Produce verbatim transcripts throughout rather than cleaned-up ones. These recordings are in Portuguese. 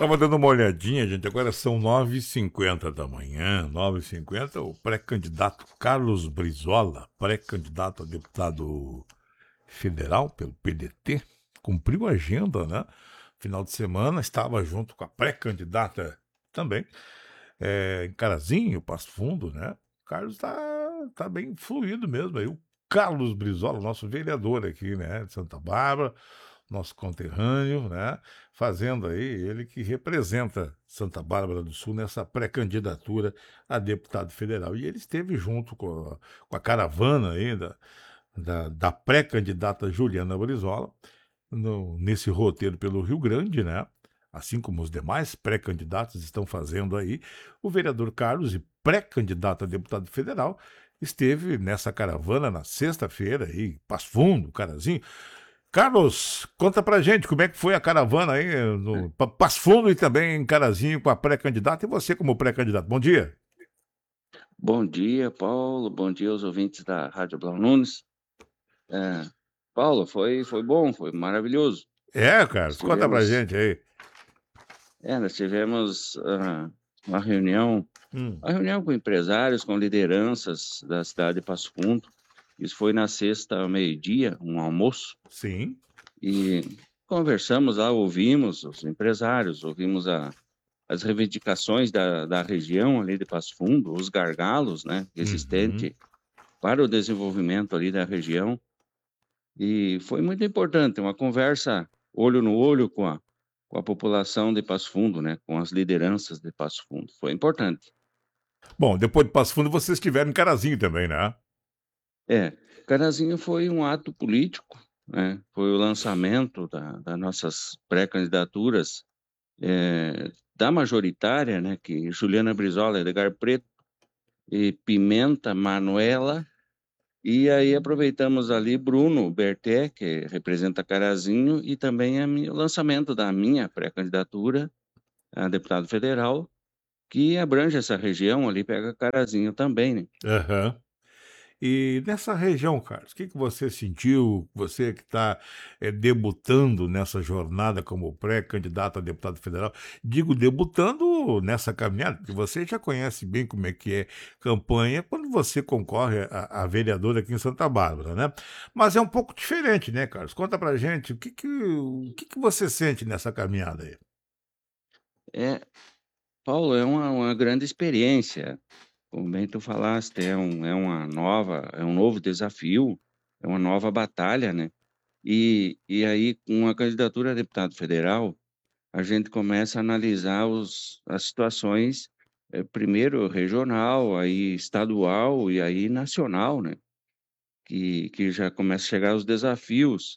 Tava dando uma olhadinha, gente. Agora são nove e cinquenta da manhã. Nove e cinquenta. O pré-candidato Carlos Brizola, pré-candidato a deputado federal pelo P D T, cumpriu a agenda, né? Final de semana estava junto com a pré-candidata também, é, em Carazinho, Passo Fundo, né? O Carlos tá, tá bem fluido mesmo aí. O Carlos Brizola, nosso vereador aqui, né? De Santa Bárbara, nosso conterrâneo, né? Fazendo aí, ele que representa Santa Bárbara do Sul nessa pré-candidatura a deputado federal. E ele esteve junto com a, com a caravana aí da, da, da pré-candidata Juliana Brizola, no- nesse roteiro pelo Rio Grande, né? Assim como os demais pré-candidatos estão fazendo aí, o vereador Carlos, e pré-candidato a deputado federal, esteve nessa caravana na sexta-feira aí, Passo Fundo, Carazinho. Carlos, conta pra gente como é que foi a caravana aí no Pa- Passo Fundo e também em Carazinho com a pré-candidata e você como pré-candidato. Bom dia. Bom dia, Paulo. Bom dia aos ouvintes da Rádio Blau Nunes. É, Paulo, foi, foi bom, foi maravilhoso. É, Nós Carlos, conta pra tivemos, gente aí. é, nós tivemos ah, uma reunião, Hum, uma reunião com empresários, com lideranças da cidade de Passo Fundo. Isso foi na sexta ao meio-dia, um almoço, sim. e conversamos lá, ouvimos os empresários, ouvimos a, as reivindicações da, da região ali de Passo Fundo, os gargalos, né, Uhum. existentes para o desenvolvimento ali da região. E foi muito importante, uma conversa olho no olho com a, com a população de Passo Fundo, né? Com as lideranças de Passo Fundo. Foi importante. Bom, depois de Passo Fundo vocês estiveram em Carazinho também, né? É, Carazinho foi um ato político, né? Foi o lançamento da, das nossas pré-candidaturas é, da majoritária, né? Que Juliana Brizola, Edgar Preto e Pimenta Manuela. E aí aproveitamos ali Bruno Berté, que representa Carazinho, e também a mi- o lançamento da minha pré-candidatura a deputado federal, que abrange essa região ali, pega Carazinho também, né? Aham. E nessa região, Carlos, o que, que você sentiu? Você que está debutando nessa jornada como pré-candidato a deputado federal, digo debutando nessa caminhada, porque você já conhece bem como é que é campanha quando você concorre a, a vereador aqui em Santa Bárbara, né? Mas é um pouco diferente, né, Carlos? Conta pra gente o que, que, o que, que você sente nessa caminhada aí. É, Paulo, é uma, uma grande experiência, como bem tu falaste, é, um, é uma nova, é um novo desafio, é uma nova batalha, né? E, e aí, com a candidatura a deputado federal, a gente começa a analisar os, as situações, eh, primeiro regional, aí estadual e aí nacional, né? Que, que já começa a chegar os desafios.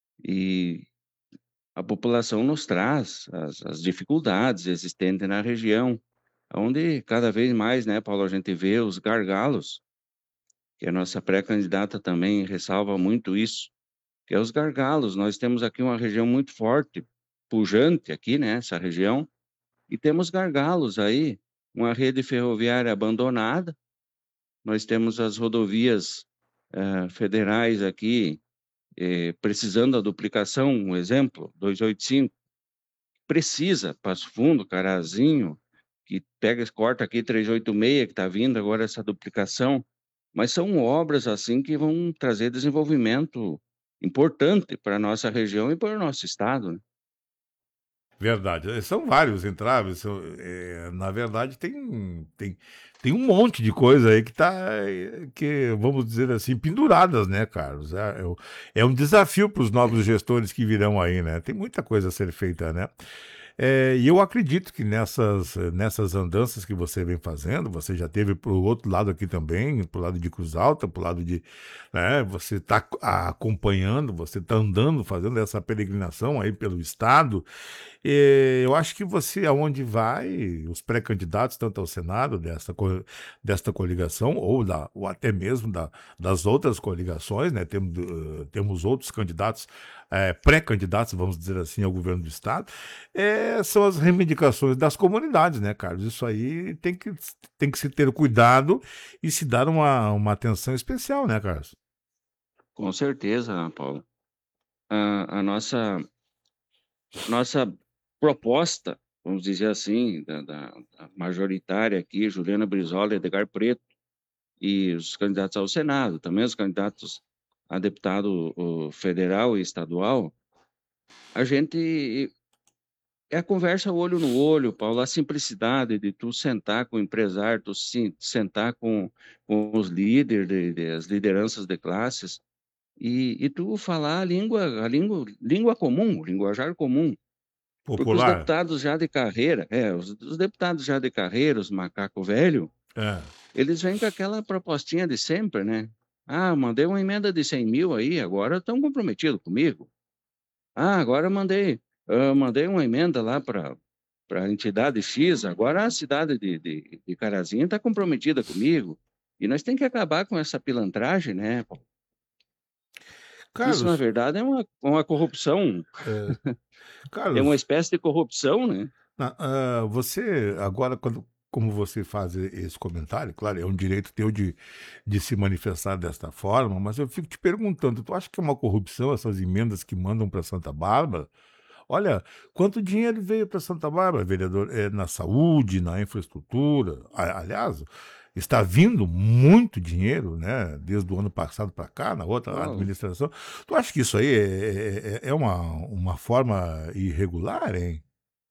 E a população nos traz as, as dificuldades existentes na região, onde cada vez mais, né, Paulo, a gente vê os gargalos, que a nossa pré-candidata também ressalva muito isso, que é os gargalos. Nós temos aqui uma região muito forte, pujante aqui, né, essa região, e temos gargalos aí, uma rede ferroviária abandonada, nós temos as rodovias eh, federais aqui eh, precisando da duplicação, um exemplo, duzentos e oitenta e cinco, precisa, Passo Fundo, Carazinho, que pega, corta aqui trezentos e oitenta e seis, que está vindo agora essa duplicação, mas são obras assim que vão trazer desenvolvimento importante para a nossa região e para o nosso estado, né? Verdade. Eh, São vários entraves. São, eh, na verdade, tem, tem, tem um monte de coisa aí que tá, eh, que, vamos dizer assim, penduradas, né, Carlos? É, é o- é um desafio para os novos gestores que virão aí, né? Tem muita coisa a ser feita, né? É, e eu acredito que nessas, nessas andanças que você vem fazendo, você já teve para o outro lado aqui também, para o lado de Cruz Alta, para o lado de. Né, você está acompanhando, você está andando, fazendo essa peregrinação aí pelo Estado. É, eu acho que você, aonde vai, os pré-candidatos, tanto ao Senado, desta, co- desta coligação, ou, da, ou até mesmo da, das outras coligações, né? Temos, eh, temos outros candidatos, eh, pré-candidatos, vamos dizer assim, ao governo do Estado, eh, são as reivindicações das comunidades, né, Carlos? Isso aí tem que, tem que se ter cuidado e se dar uma, uma atenção especial, né, Carlos? Com certeza, Paulo. A, a nossa, nossa proposta vamos dizer assim, da da da majoritária aqui, Juliana Brizola e Edgar Preto, e os candidatos ao Senado, também os candidatos a deputado, o federal e estadual, a gente é a conversa olho no olho, Paulo, a simplicidade de tu sentar com o empresário, tu se sentar com com os líderes de de as lideranças de classes, e e tu falar a língua a língua língua comum, linguajar comum. Porque os Popular? deputados já de carreira é, os os deputados já de carreira, os macaco velho, É. eles vêm com aquela propostinha de sempre, né. "Ah, mandei uma emenda de cem mil aí, agora estão comprometido comigo. Ah, agora mandei hã, mandei uma emenda lá para para a entidade X, agora a cidade de de de Carazinho está comprometida comigo". E nós tem que acabar com essa pilantragem, né, Paulo. Isso na Carlos, verdade é uma uma corrupção, é, é uma Carlos, espécie de corrupção, né. na hã, você agora quando como você faz e esse comentário, claro, é um direito teu de de se manifestar desta forma, mas eu fico te perguntando, tu acha que é uma corrupção essas emendas que mandam para Santa Bárbara? Olha, quanto dinheiro veio para Santa Bárbara, vereador, eh, na saúde, na infraestrutura. A aliás, está vindo muito dinheiro, né, desde o ano passado para cá, na outra Paulo. administração. Tu acha que isso aí é é é uma uma forma irregular, hein?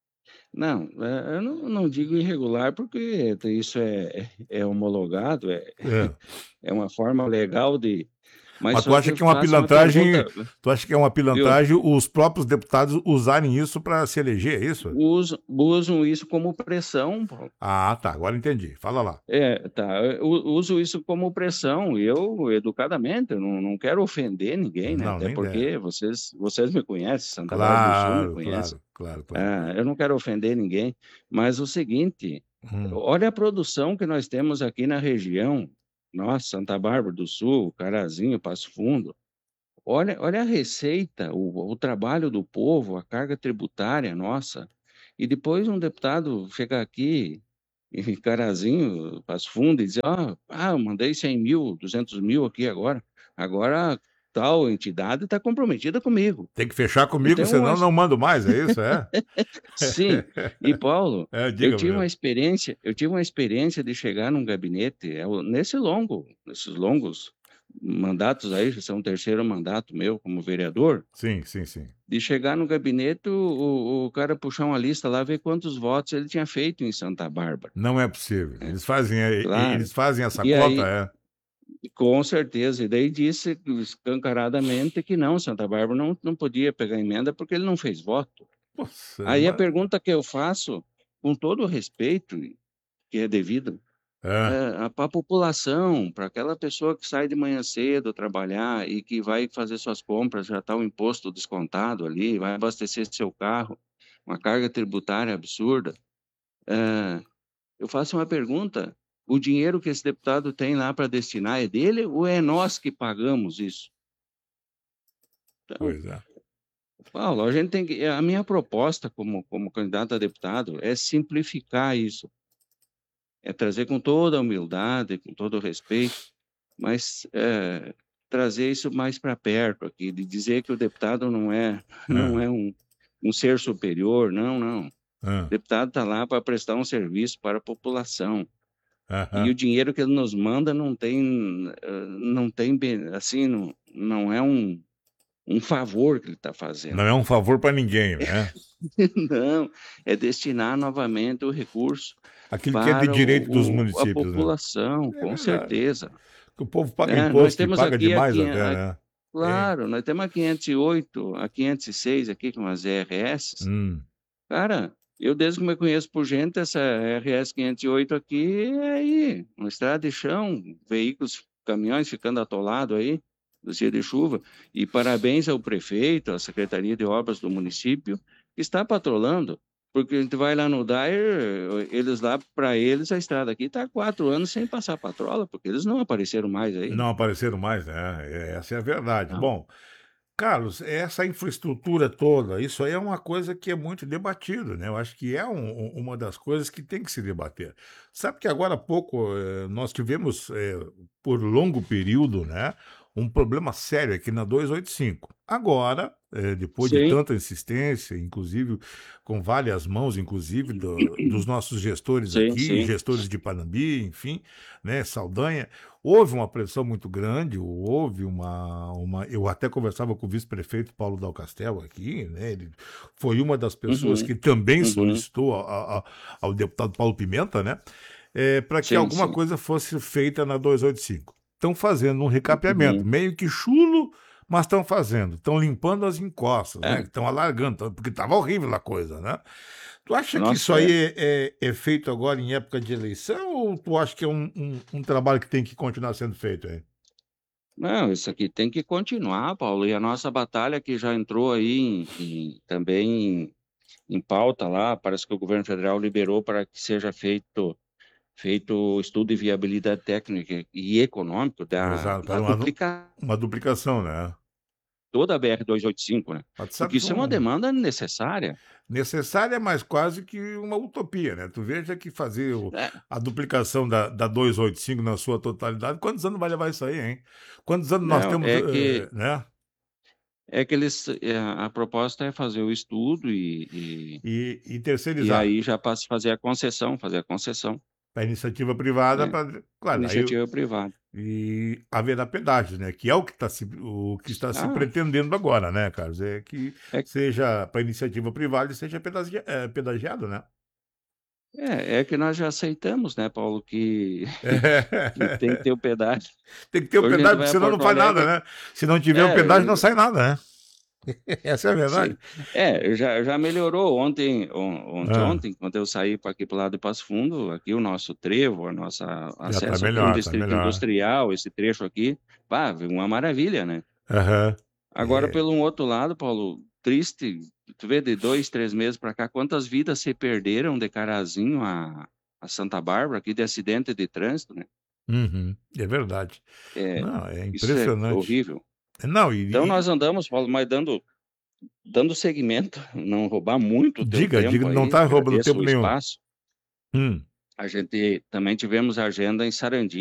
Não, eh, eu não não digo irregular, porque te isso é é é homologado, é É. é uma forma legal de mas Mas tu só que acha eu que é uma faço uma pergunta, pilantragem tu acha que é uma viu, pilantragem os próprios deputados usarem isso para se eleger, é isso? usam usam isso como pressão, Paulo. Ah, tá, agora entendi. Fala lá. É, tá, eu uso isso como pressão, e eu educadamente, eu não não quero ofender ninguém, né, Não, até nem dera. porque vocês vocês me conhecem, Santa Bárbara do Sul me Claro, conhece. claro, claro, claro, Ah, claro. eu não quero ofender ninguém, mas o seguinte, Hum. olha a produção que nós temos aqui na região. Nossa, Santa Bárbara do Sul, Carazinho, Passo Fundo. Olha olha a receita, o o trabalho do povo, a carga tributária nossa. E depois um deputado chegar aqui em Carazinho, Passo Fundo, e dizer: "Ah, ah, eu mandei cem mil, duzentos mil aqui agora. Agora tal entidade está comprometida comigo". Tem que fechar comigo, Então eu senão acho não mando mais, é isso, é? sim. E Paulo, É, eu diga tive uma mesmo. experiência eu tive uma experiência de chegar num gabinete, é o nesse longo nesses longos mandatos aí, já são o terceiro mandato meu como vereador, Sim, sim, sim. de chegar no gabinete, o o o cara puxar uma lista lá, ver quantos votos ele tinha feito em Santa Bárbara, Não é possível. né. Eles fazem, eh, e Claro. eles fazem essa E conta, aí é? com certeza, e daí disse escancaradamente que não, Santa Bárbara não não podia pegar emenda, porque ele não fez voto. Poxa, Aí a ma pergunta que eu faço, com todo o respeito que é devido, hã, eh, para a população, para aquela pessoa que sai de manhã cedo trabalhar e que vai fazer suas compras, já está o imposto descontado ali, vai abastecer seu carro, uma carga tributária absurda. Eh, eu faço uma pergunta: o dinheiro que esse deputado tem lá para destinar é dele ou é nós que pagamos isso? Então, pois é. Paulo, a gente tem que a minha proposta como como candidato a deputado é simplificar isso. É trazer com toda a humildade, com todo o respeito, mas, eh, trazer isso mais para perto aqui, de dizer que o deputado não é não Hã, é um um ser superior, não, não. O hã, deputado está lá para prestar um serviço para a população, e aham. o dinheiro que ele nos manda não tem, hã, não tem ben assim, não não é um um favor que ele está Não fazendo. é um favor para ninguém, né. Não, é destinar novamente o recurso Aquilo que é de para direito dos o o a municípios, né. população, É com verdade. certeza. Que o povo paga É, nós imposto e temos paga aqui a demais quinhen até, a né. Hein. claro, nós temos a quinhentos e oito, a quinhentos e seis aqui com as R S. Hum. Cara, eu desde que me conheço por gente, essa R S quinhentos e oito aqui é aí, uma estrada de chão, veículos, caminhões ficando atolado aí, nos dias de chuva. E parabéns ao prefeito, à Secretaria de Obras do município, que está patrolando, porque a gente vai lá no Dair, eles lá para eles a estrada aqui está há quatro anos sem passar patrola, porque eles não apareceram mais aí. Não apareceram mais, né, é, essa é a verdade. Não. Bom, Carlos, essa infraestrutura toda, isso aí é uma coisa que é muito debatido, né? Eu acho que é um- um- uma das coisas que tem que se debater. Sabe que agora há pouco eh, nós tivemos, eh, por longo período, né, um problema sério aqui na duzentos e oitenta e cinco. Agora, eh, depois de Sim, tanta insistência, inclusive com várias mãos, inclusive do- dos nossos gestores sim, aqui, sim. gestores de Panambi, enfim, né, Saldanha, houve uma pressão muito grande, houve uma, uma... Eu até conversava com o vice-prefeito Paulo Dal Castel aqui, né, ele foi uma das pessoas Uhum, que também uhum. solicitou a- a- ao deputado Paulo Pimenta, né, para que Sim, alguma sim. coisa fosse feita na duzentos e oitenta e cinco. Estão fazendo um recapeamento, Uhum. meio que chulo, mas estão fazendo. Estão limpando as encostas, né? É, Estão alargando, tão- porque estava horrível a coisa, né? Tu acha que isso nossa, aí é. é, é- é feito agora em época de eleição ou tu acha que é um, um- um trabalho que tem que continuar sendo feito aí? Não, isso aqui tem que continuar, Paulo. E a nossa batalha que já entrou aí em, em- também em, em pauta lá, parece que o governo federal liberou para que seja feito feito o estudo de viabilidade técnica e econômico da, Exato, da para uma, duplicação uma duplicação, né? da B R duzentos e oitenta e cinco, né? Mas tu sabe Porque que isso é uma são demanda necessária. necessária, mas quase que uma utopia, né? Tu veja que fazer o- É, a duplicação da, da duzentos e oitenta e cinco na sua totalidade, quantos anos vai levar isso aí, hein? Quantos anos nós não, temos, é eh, que né? é que eles é, a proposta é fazer o estudo e, e, E, e e terceirizar aí já passa a fazer a concessão, fazer a concessão, para iniciativa privada, né? para, claro, aí Iniciativa privada. e haverá pedágios, né? Que é o que, tá se, o que está se Ah, pretendendo agora, né, Carlos? É que é, seja para iniciativa privada e seja pedagia- eh, pedagiado, né? é, é que nós já aceitamos, né, Paulo, que, que tem que ter o pedágio. Tem que ter o Hoje a gente pedágio, vai porque a senão não Porto faz nada, Alegre, né? Se não tiver o pedágio, não é, sai nada, né? Essa é a sim. verdade. É, já, já melhorou ontem, on- ontem, Ah, ontem, quando eu saí para aqui para o lado de Passo Fundo, aqui o nosso trevo, a nossa já tá acesso aqui no melhor, tá Distrito melhor. Industrial, esse trecho aqui, pá, uma maravilha, né? Aham. Agora, É, pelo um outro lado, Paulo, triste, tu vê de dois, três meses para cá, quantas vidas se perderam de Carazinho a, a Santa Bárbara, aqui de acidente de trânsito, né? uhum, é verdade. É, Não, é isso é impressionante. horrível. Não, Então, e, nós andamos, Paulo, mas dando, dando seguimento, não roubar muito o teu Diga, diga, tempo não aí, está roubando agradeço tempo o nenhum. espaço. Hum. A gente também tivemos agenda em Sarandi.